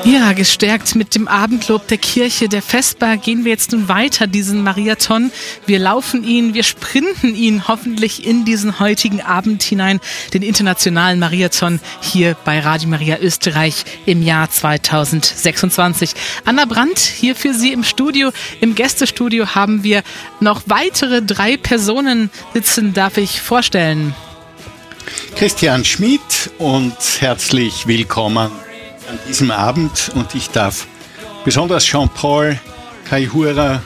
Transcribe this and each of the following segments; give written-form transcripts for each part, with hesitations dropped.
Ja, gestärkt mit dem Abendlob der Kirche der Vesper gehen wir jetzt nun weiter diesen Mariathon. Wir laufen ihn, wir sprinten ihn hoffentlich in diesen heutigen Abend hinein, den internationalen Mariathon hier bei Radio Maria Österreich im Jahr 2026. Anna Brandt hier für Sie im Studio. Im Gästestudio haben wir noch weitere 3 Personen sitzen, darf ich vorstellen. Christian Schmidt und herzlich willkommen an diesem Abend, und ich darf besonders Jean-Paul Kaihura,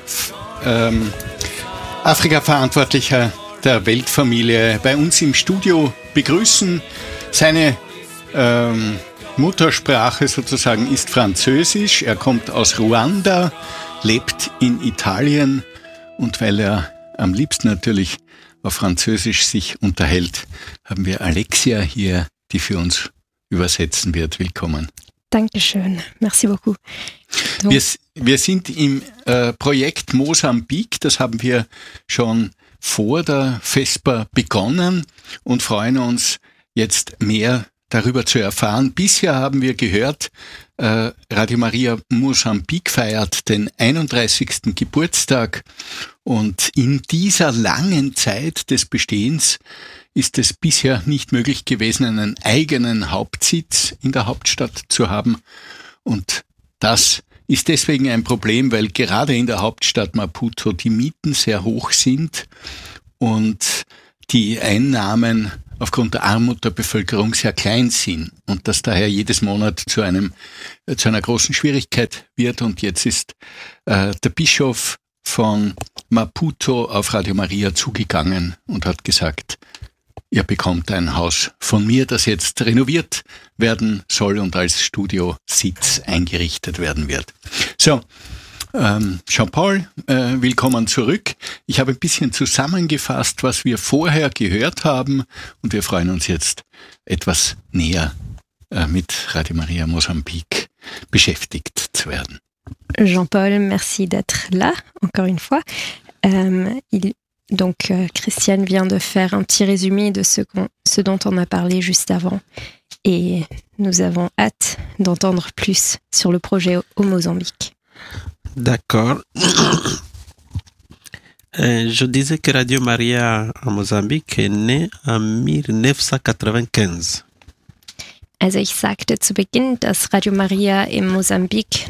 Afrika-Verantwortlicher der Weltfamilie, bei uns im Studio begrüßen. Seine Muttersprache sozusagen ist Französisch. Er kommt aus Ruanda, lebt in Italien, und weil er am liebsten natürlich auf Französisch sich unterhält, haben wir Alexia hier, die für uns übersetzen wird. Willkommen. Dankeschön. Merci beaucoup. So. Wir sind im Projekt Mosambik, das haben wir schon vor der Vesper begonnen und freuen uns jetzt mehr darüber zu erfahren. Bisher haben wir gehört, Radio Maria Mosambik feiert den 31. Geburtstag, und in dieser langen Zeit des Bestehens ist es bisher nicht möglich gewesen, einen eigenen Hauptsitz in der Hauptstadt zu haben. Und das ist deswegen ein Problem, weil gerade in der Hauptstadt Maputo die Mieten sehr hoch sind und die Einnahmen aufgrund der Armut der Bevölkerung sehr klein sind und das daher jedes Monat zu einer großen Schwierigkeit wird. Und jetzt ist der Bischof von Maputo auf Radio Maria zugegangen und hat gesagt, ihr bekommt ein Haus von mir, das jetzt renoviert werden soll und als Studiositz eingerichtet werden wird. So, Jean-Paul, willkommen zurück. Ich habe ein bisschen zusammengefasst, was wir vorher gehört haben, und wir freuen uns jetzt etwas näher mit Radio Maria Mosambik beschäftigt zu werden. Jean-Paul, merci d'être là, encore une fois. Christiane vient de faire un petit résumé de ce dont on a parlé juste avant. Et nous avons hâte d'entendre plus sur le projet au Mozambique. D'accord. Je disais que Radio Maria en Mosambik est née en 1995. Also ich sagte zu Beginn, dass Radio Maria im Mosambik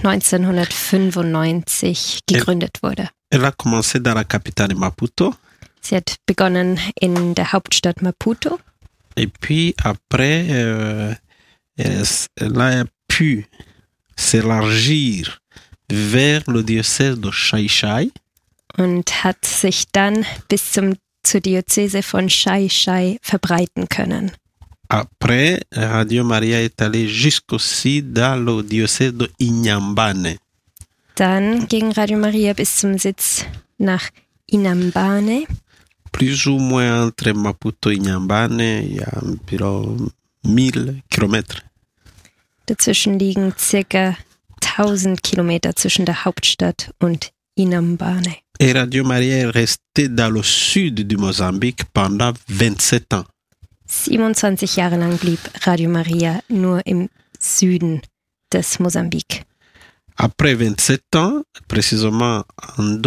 1995 gegründet wurde. Elle a commencé dans la capitale Maputo. Sie hat begonnen in der Hauptstadt Maputo. Et puis après, elle a pu s'élargir vers le diocèse de Xai-Xai. Und hat sich dann bis zur Diözese von Xai-Xai verbreiten können. Après, Radio Maria est allée jusqu'aussi dans le diocèse de Inhambane. Dann ging Radio Maria bis zum Sitz nach Inhambane. Plus ou moins entre Maputo et Inhambane, il y a environ 1000 Kilometer. Dazwischen liegen circa 1000 Kilometer zwischen der Hauptstadt und Inhambane. Et Radio Maria est restée dans le sud du Mozambique pendant 27 ans. 27 Jahre lang blieb Radio Maria nur im Süden des Mosambik. Après 27 ans, précisément en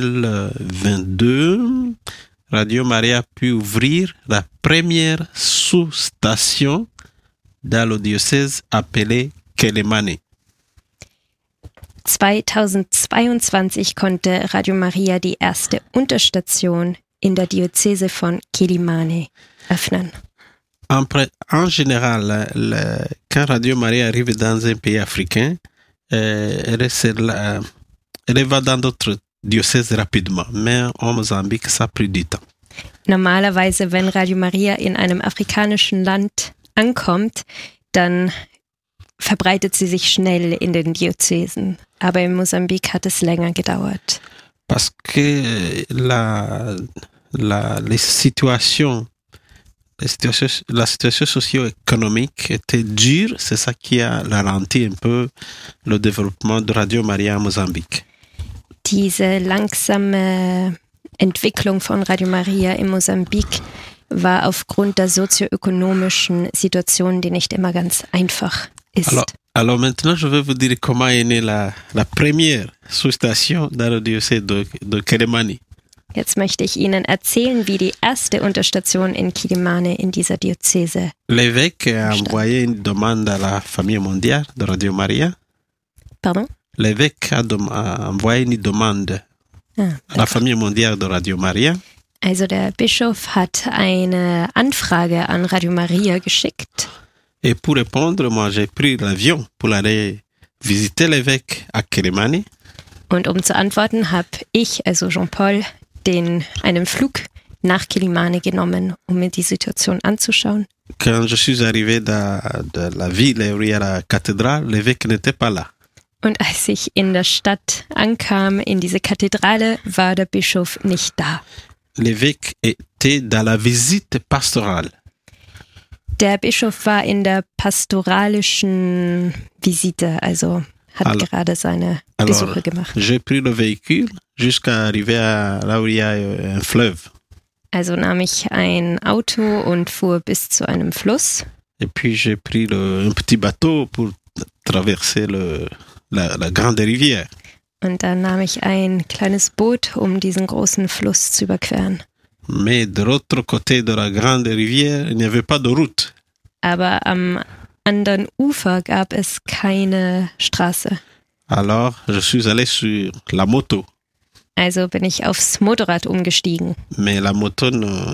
2022, Radio Maria a pu ouvrir la première sous-station dans le diocèse appelé Quelimane. 2022 konnte Radio Maria die erste Unterstation in der Diözese von Quelimane öffnen. En général, quand Radio Maria arrive dans un pays africain, elle va dans d'autres diocèses rapidement, mais en Mosambik, ça a pris du temps. Normalerweise, wenn Radio Maria in einem afrikanischen Land ankommt, dann verbreitet sie sich schnell in den Diözesen. Aber in Mosambik hat es länger gedauert. Parce que la situation socio-économique était dure, c'est ça qui a ralenti un peu le développement de Radio Maria Mosambik. Diese langsame Entwicklung von Radio Maria in Mosambik war aufgrund der sozioökonomischen Situation, die nicht immer ganz einfach ist. Alors maintenant, je vais vous dire comment est née la première sous-station dans le diocèse de Kélémani. Jetzt möchte ich Ihnen erzählen, wie die erste Unterstation in Kilimane in dieser Diözese. L'évêque a envoyé une demande à la famille mondiale de Radio Maria. Pardon? L'évêque a envoyé une demande à la famille mondiale de Radio Maria. Also der Bischof hat eine Anfrage an Radio Maria geschickt. Et pour répondre, moi j'ai pris l'avion pour aller visiter l'évêque à Kélémani. Und um zu antworten, habe ich, also Jean-Paul, einen Flug nach Kilimane genommen, um mir die Situation anzuschauen. Quand je suis arrivé dans la ville où il y a la cathédrale, l'évêque n'était pas là. Und als ich in der Stadt ankam, in diese Kathedrale, war der Bischof nicht da. L'évêque était dans la visite pastorale. Der Bischof war in der pastoralischen Visite, also hat gerade seine Besuche gemacht. J'ai pris le véhicule jusqu'à arriver là où il y a un fleuve. Also nahm ich ein Auto und fuhr bis zu einem Fluss. Et puis j'ai pris un petit bateau pour traverser la grande rivière. Und dann nahm ich ein kleines Boot, um diesen großen Fluss zu überqueren. Mais de l'autre côté de la grande rivière, il n'y avait pas de route. Aber am anderen Ufer gab es keine Straße. Alors, je suis allé sur la moto. Also bin ich aufs Motorrad umgestiegen. Mais la moto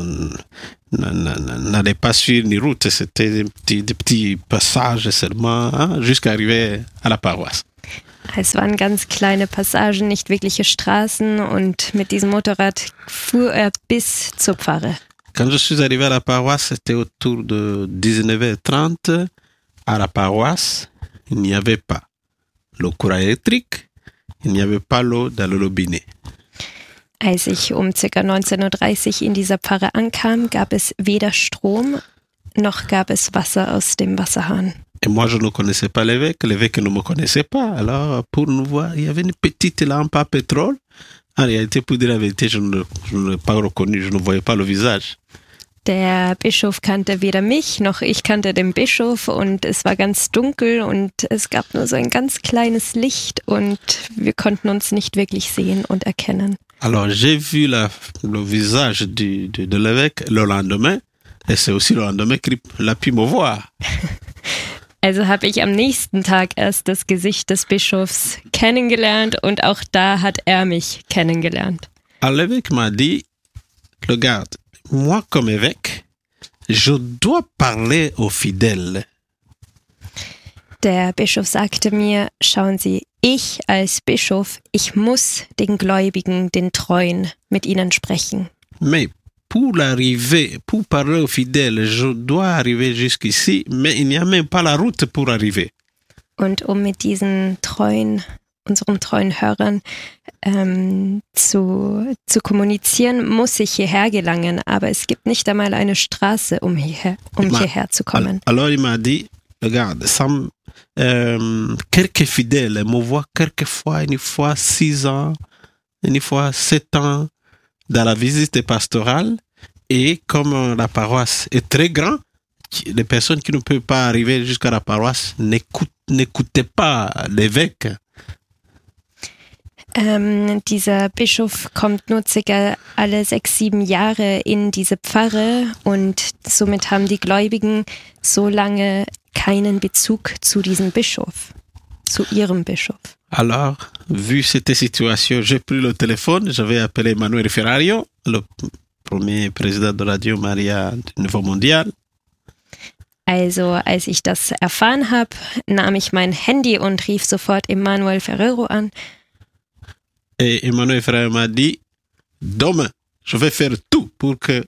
n'allait pas sur une route. C'était des petits passages seulement jusqu'à arriver à la paroisse. Es waren ganz kleine Passagen, nicht wirkliche Straßen und mit diesem Motorrad fuhr er bis zur Pfarre. Quand je suis arrivé à la paroisse, c'était autour de 19h30. À la paroisse, il n'y avait pas le courant électrique, il n'y avait pas l'eau dans le robinet. Als ich um ca. 19:30 Uhr in dieser Pfarre ankam, gab es weder Strom, noch gab es Wasser aus dem Wasserhahn. Et moi, je ne connaissais pas l'évêque ne me connaissait pas. Alors, pour nous voir, il y avait une petite lampe à pétrole. En réalité, pour dire la vérité, je ne l'ai pas reconnu, je ne voyais pas le visage. Der Bischof kannte weder mich, noch ich kannte den Bischof und es war ganz dunkel und es gab nur so ein ganz kleines Licht und wir konnten uns nicht wirklich sehen und erkennen. Alors, j'ai vu le visage de l'évêque le lendemain et c'est aussi le lendemain qu'il a pu me voir. Also habe ich am nächsten Tag erst das Gesicht des Bischofs kennengelernt und auch da hat er mich kennengelernt. Alors, l'évêque m'a dit, regarde, moi comme évêque, je dois parler aux fidèles. Der Bischof sagte mir, schauen Sie, ich als Bischof, ich muss den Gläubigen, den Treuen, mit ihnen sprechen. Mais pour parler aux fidèles, je dois arriver jusqu'ici, mais il n'y a même pas la route pour arriver. Und um mit diesen unseren treuen Hörern zu kommunizieren, muss ich hierher gelangen, aber es gibt nicht einmal eine Straße, um hierher zu kommen. Alors il m'a dit, regarde, quelques fidèles me voient quelquefois, une fois 6 ans, une fois 7 ans, dans la visite pastorale, et comme la paroisse est très grande, les personnes qui ne peuvent pas arriver jusqu'à la paroisse n'écoutaient pas l'évêque. Dieser Bischof kommt nur circa alle 6-7 Jahre in diese Pfarre und somit haben die Gläubigen so lange keinen Bezug zu diesem Bischof, zu ihrem Bischof. Alors, vu cette situation, j'ai pris le téléphone, j'avais appelé Emmanuel Ferrario, le premier président de Radio Maria du niveau mondial. Also, als ich das erfahren habe, nahm ich mein Handy und rief sofort Emmanuel Ferrero an. Et Emmanuel Ferrario m'a dit, demain, je vais faire tout pour que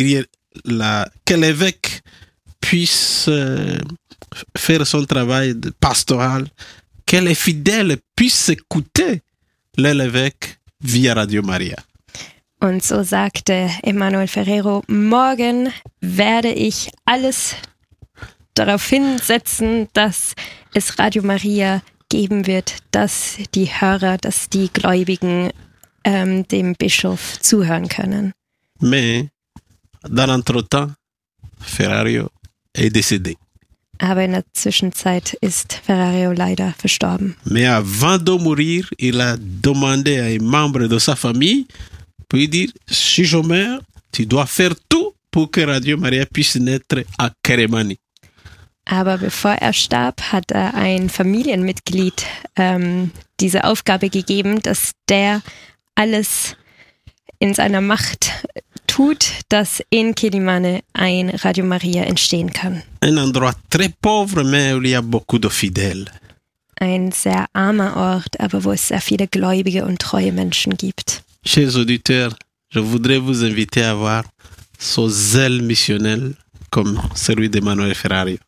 l'évêque puisse faire son travail pastoral, que les fidèles puissent écouter l'évêque via Radio Maria. Und so sagte Emmanuel Ferrero, morgen werde ich alles darauf hinsetzen, dass es Radio Maria geben wird, dass die Hörer, dass die Gläubigen dem Bischof zuhören können. Mais dans l'entretemps, Ferrario est décédé. Aber in der Zwischenzeit ist Ferrario leider verstorben. Mais avant de mourir, il a demandé à un membre de sa famille, puis dire, si je meurs, tu dois faire tout pour que Radio Maria puisse naître à Keremani. Aber bevor er starb, hat er ein Familienmitglied diese Aufgabe gegeben, dass der alles in seiner Macht tut, dass in Quelimane ein Radio Maria entstehen kann. Un endroit très pauvre, mais où il y a beaucoup de fidèles. Ein sehr armer Ort, aber wo es sehr viele gläubige und treue Menschen gibt. Chers auditeurs, je voudrais vous inviter à voir ce zèle missionnel comme celui de Manuel Ferrario.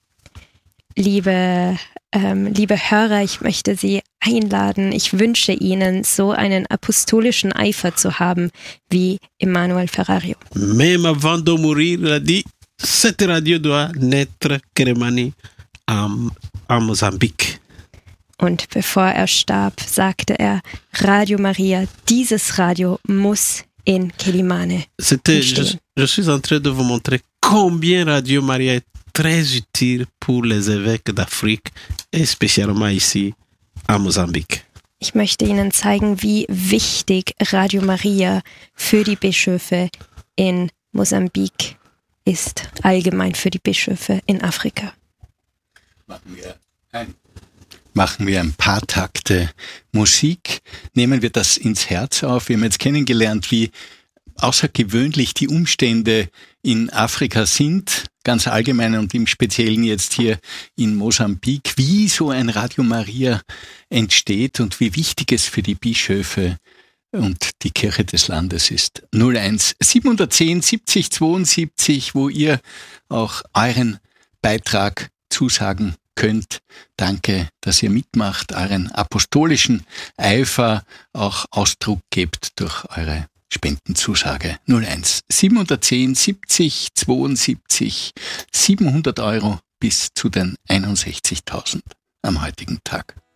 Liebe Hörer, ich möchte Sie einladen. Ich wünsche Ihnen, so einen apostolischen Eifer zu haben wie Emmanuel Ferrario. Même avant de mourir, il a dit, cette radio doit naître Keremani en Mosambik. Und bevor er starb, sagte er, Radio Maria, dieses Radio muss in Quelimane entstehen. Je suis en train de vous montrer combien Radio Maria est très utile pour les évêques d'Afrique et spécialement ici à Mosambik. Ich möchte Ihnen zeigen, wie wichtig Radio Maria für die Bischöfe in Mosambik ist, allgemein für die Bischöfe in Afrika. Machen wir ein paar Takte Musik, nehmen wir das ins Herz auf. Wir haben jetzt kennengelernt, wie außergewöhnlich die Umstände in Afrika sind, ganz allgemein und im Speziellen jetzt hier in Mosambik, wie so ein Radio Maria entsteht und wie wichtig es für die Bischöfe und die Kirche des Landes ist. 01 710 70 72, wo ihr auch euren Beitrag zusagen könnt. Danke, dass ihr mitmacht, euren apostolischen Eifer auch Ausdruck gebt durch eure Spendenzusage. 01 710 70 72 700 € bis zu den 61.000 am heutigen Tag.